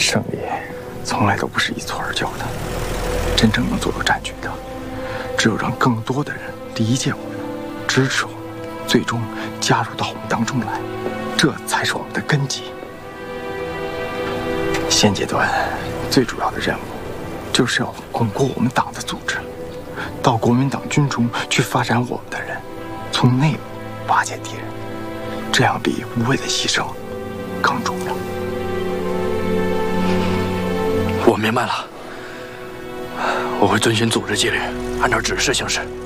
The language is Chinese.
胜利从来都不是一蹴而就的，真正能做到战局的，只有让更多的人理解我们、支持我们，最终加入到我们当中来，这才是我们的根基。现阶段最主要的任务，就是要巩固我们党的组织，到国民党军中去发展我们的人，从内部瓦解敌人，这样比无谓的牺牲更重要。 我明白了，我会遵循组织纪律，按照指示行事。